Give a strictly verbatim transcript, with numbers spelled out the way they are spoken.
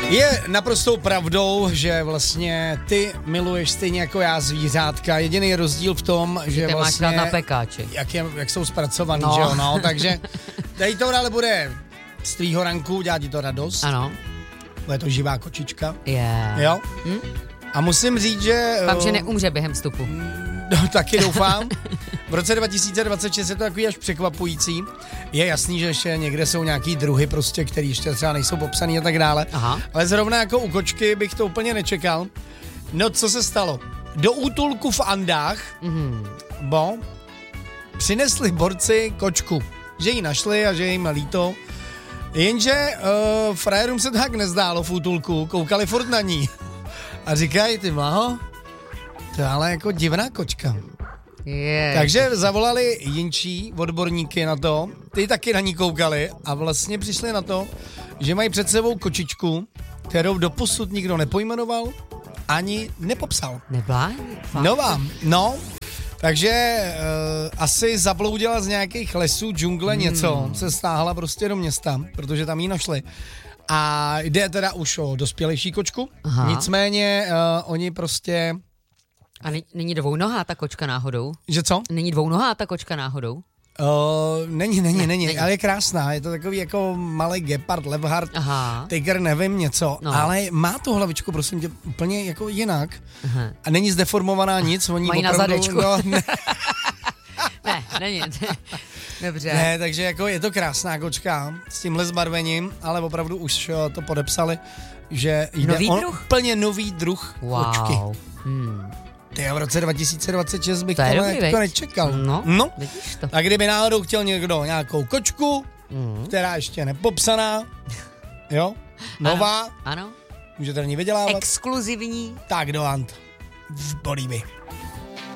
Je naprostou pravdou, že vlastně ty miluješ stejně jako já zvířátka. Jediný rozdíl v tom, že ty vlastně... máš rád na pekáči. Jak, je, jak jsou zpracovaný, no. že jo, no, takže tady to ale bude z tvýho ranku, dělá ti to radost. Ano. Bude to živá kočička. Yeah. Jo? Hm? A musím říct, že... Doufám, že neumře během vstupu. No, taky doufám. V roce dva tisíce dvacet šest je to takový až překvapující. Je jasný, že ještě někde jsou nějaký druhy prostě, který ještě třeba nejsou popsaný a tak dále. Aha. Ale zrovna jako u kočky bych to úplně nečekal. No, co se stalo? Do útulku v Andách, mm-hmm. bo, přinesli borci kočku. Že ji našli a že je jim líto. Jenže uh, frajerům se tak nezdálo v útulku, koukali furt na ní. A říkají, ty mlaho, to je ale jako divná kočka. Yeah. Takže zavolali jinčí odborníky na to, ty taky na ní koukali a vlastně přišli na to, že mají před sebou kočičku, kterou doposud nikdo nepojmenoval ani nepopsal. Neblá? Nová, no. Takže uh, asi zabloudila z nějakých lesů, džungle, hmm. něco, se stáhla prostě do města, protože tam ji našli. A jde teda už o dospělejší kočku, aha. Nicméně uh, oni prostě... A není dvounohá ta kočka náhodou? Že co? Není dvounohá ta kočka náhodou? Uh, není, není, ne, není, není, ale je krásná, je to takový jako malý gepard, levhard, aha. tiger, nevím něco, no. Ale má tu hlavičku, prosím tě, úplně jako jinak. Aha. A není zdeformovaná nic, oni mají opravdu... na zadečku. No, ne. ne, není, ne. Dobře. Ne, takže jako je to krásná kočka s tímhle zbarvením, ale opravdu už to podepsali, že jde nový o druh? úplně nový druh wow. kočky. Hmm. Ty v roce dva tisíce dvacet šest bych to tohle jako nečekal. No, no. To. A kdyby náhodou chtěl někdo nějakou kočku, mm. která ještě nepopsaná, jo, nová, ano, ano. můžete na ní vydělávat. Exkluzivní. Tak do Ant. V Bolívii.